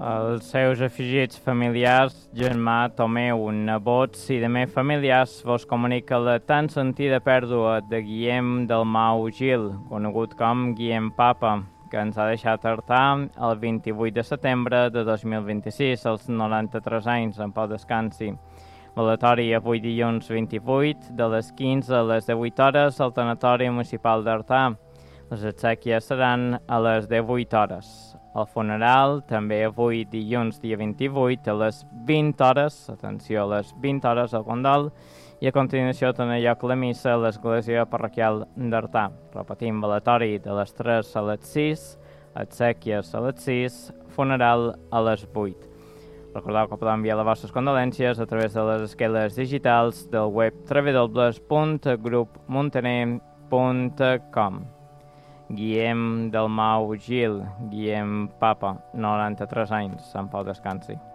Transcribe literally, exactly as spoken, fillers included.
Els seus afegits familiars, germà, Tomeu, nebots i demés familiars, vos comunica la tan sentida pèrdua de Guillem Dalmau Gil, conegut com Guillem Papa, que ens ha deixat Artà el vint-i-vuit de setembre de dos mil vint-i-sis, als noranta-tres anys, en pau descansi. Velatori avui dilluns vint-i-vuit, de les quinze a les divuit hores, al tanatori municipal d'Artà. Les exèquies seran a les divuit hores. El funeral, també avui dilluns dia vint-i-vuit, a les vint hores, atenció, a les vint hores al Condal, i a continuació tindrà lloc la missa a l'església parroquial d'Artà. Repetim, velatori de les tres a les sis, exèquies a les sis, funeral a les vuit. Recordeu que podeu enviar les vostres condolències a través de les esqueles digitals del web w w w punt grup muntaner punt com. Guillem Dalmau Gil, Guillem Papa, noranta-tres anys, en pau descansi.